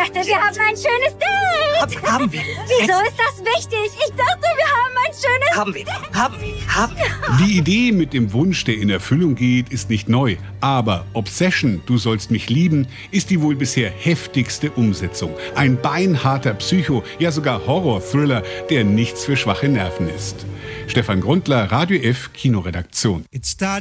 dachte, wir haben ein schönes Date. Haben wir. Wieso ist das wichtig? Ich dachte, wir haben ein schönes Haben wir. Die Idee mit dem Wunsch, der in Erfüllung geht, ist nicht neu. Aber Obsession, du sollst mich lieben, ist die wohl bisher heftigste Umsetzung. Ein beinharter Psycho, ja sogar Horror-Thriller, der nichts für schwache Nerven ist. Stefan Grundler, Radio F, Kinoredaktion.